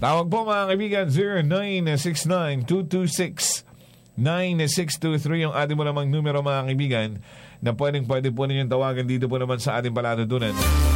Tawag po mga kaibigan, 0969-226-9623 yung ating mo namang numero mga kaibigan na pwede po ninyong tawagan dito po naman sa ating palatuntunan.